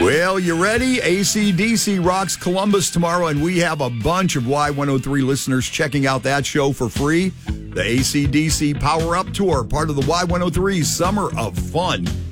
Well, you ready? AC/DC rocks Columbus tomorrow, and we have a bunch of Y103 listeners checking out that show for free. The AC/DC Power Up Tour, part of the Y103 Summer of Fun.